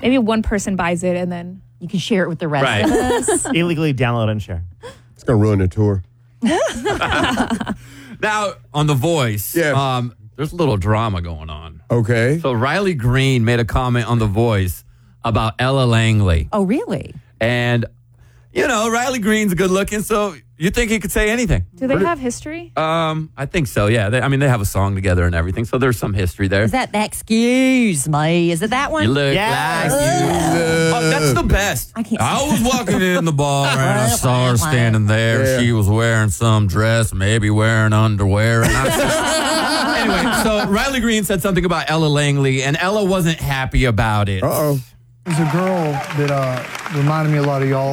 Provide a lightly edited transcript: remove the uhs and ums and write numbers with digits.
Maybe one person buys it and then you can share it with the rest of us. Illegally download and share. It's going to ruin the tour. Now, on The Voice, Yeah. there's a little drama going on. Okay. So Riley Green made a comment on The Voice about Ella Langley. Oh, really? And, Riley Green's good looking, so you think he could say anything. do they have history? I think so, yeah. They have a song together and everything, so there's some history there. Is that excuse me? Is it that one? You look like you. Oh, that's the best. I was walking in the bar and I saw her standing there. Yeah. She was wearing some dress, maybe wearing underwear. And anyway, so Riley Green said something about Ella Langley, and Ella wasn't happy about it. Uh-oh. There's a girl that reminded me a lot of y'all.